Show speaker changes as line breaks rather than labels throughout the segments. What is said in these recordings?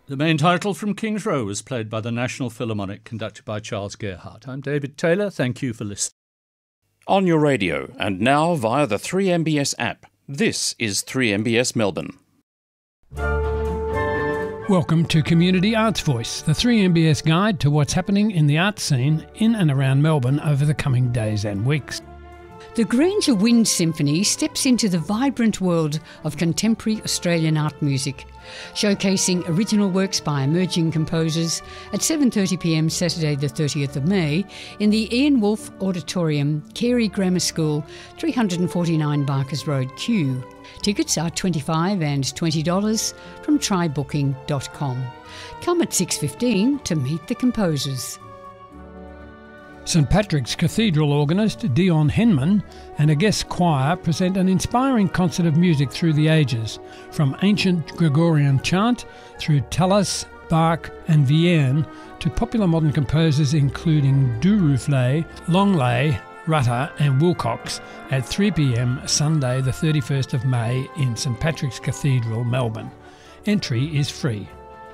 The main title from King's Row was played by the National Philharmonic, conducted by Charles Gerhardt. I'm David Taylor. Thank you for listening.
On your radio and now via the 3MBS app, this is 3MBS Melbourne.
Welcome to Community Arts Voice, the 3MBS guide to what's happening in the arts scene in and around Melbourne over the coming days and weeks.
The Granger Wind Symphony steps into the vibrant world of contemporary Australian art music, showcasing original works by emerging composers at 7:30pm Saturday the 30th of May in the Ian Wolfe Auditorium, Carey Grammar School, 349 Barkers Road, Kew. Tickets are $25 and $20 from trybooking.com. Come at 6:15 to meet the composers.
St Patrick's Cathedral organist Dion Henman and a guest choir present an inspiring concert of music through the ages, from ancient Gregorian chant through Tallis, Bach and Vierne to popular modern composers including Duruflé, Longley, Rutter and Wilcox at 3pm Sunday the 31st of May in St Patrick's Cathedral, Melbourne. Entry is free.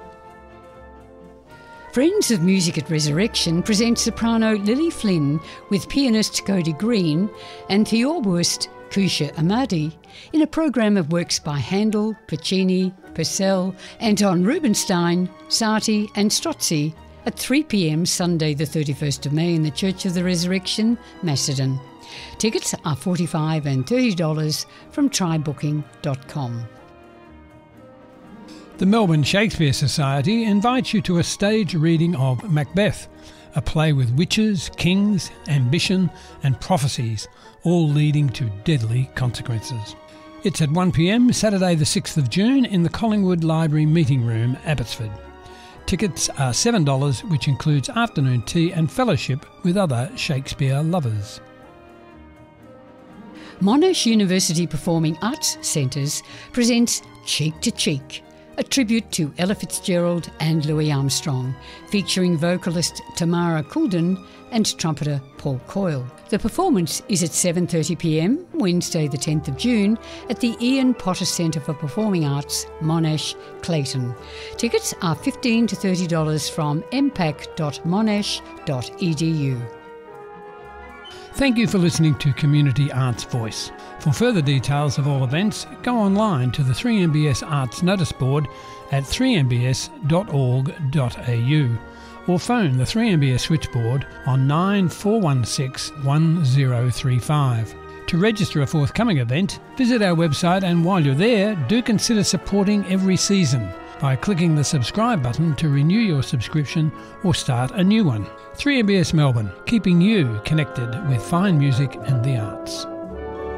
Friends of Music at Resurrection presents soprano Lily Flynn with pianist Cody Green and theorboist Kusha Amadi in a program of works by Handel, Puccini, Purcell, Anton Rubinstein, Satie and Strozzi at 3pm Sunday the 31st of May in the Church of the Resurrection, Macedon. Tickets are $45 and $30 from trybooking.com.
The Melbourne Shakespeare Society invites you to a stage reading of Macbeth, a play with witches, kings, ambition and prophecies, all leading to deadly consequences. It's at 1pm Saturday the 6th of June in the Collingwood Library Meeting Room, Abbotsford. Tickets are $7, which includes afternoon tea and fellowship with other Shakespeare lovers.
Monash University Performing Arts Centres presents Cheek to Cheek, a tribute to Ella Fitzgerald and Louis Armstrong, featuring vocalist Tamara Coulden and trumpeter Paul Coyle. The performance is at 7:30pm, Wednesday the 10th of June, at the Ian Potter Centre for Performing Arts, Monash, Clayton. Tickets are $15 to $30 from mpac.monash.edu.
Thank you for listening to Community Arts Voice. For further details of all events, go online to the 3MBS Arts Notice Board at 3mbs.org.au or phone the 3MBS switchboard on 9416 1035. To register a forthcoming event, visit our website, and while you're there, do consider supporting every season by clicking the subscribe button to renew your subscription or start a new one. 3MBS Melbourne, keeping you connected with fine music and the arts.